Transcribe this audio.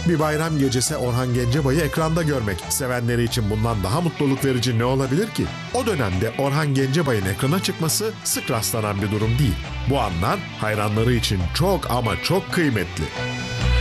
Bir bayram gecesi Orhan Gencebay'ı ekranda görmek sevenleri için bundan daha mutluluk verici ne olabilir ki? O dönemde Orhan Gencebay'ın ekrana çıkması sık rastlanan bir durum değil. Bu anlar hayranları için çok ama çok kıymetli.